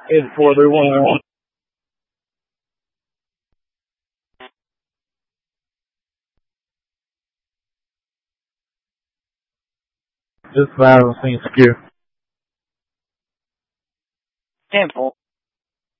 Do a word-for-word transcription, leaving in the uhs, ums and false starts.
It's four three one. This file seems secure. ten four.